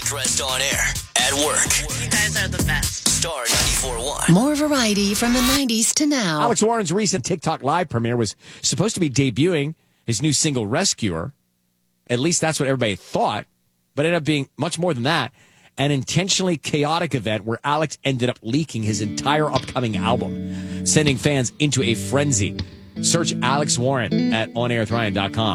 Dressed on air, at work. You guys are the best. Star 94.1. More variety from the 90s to now. Alex Warren's recent TikTok live premiere was supposed to be debuting his new single, Rescuer. At least that's what everybody thought, but it ended up being much more than that. An intentionally chaotic event where Alex ended up leaking his entire upcoming album, sending fans into a frenzy. Search Alex Warren at onairwithryan.com.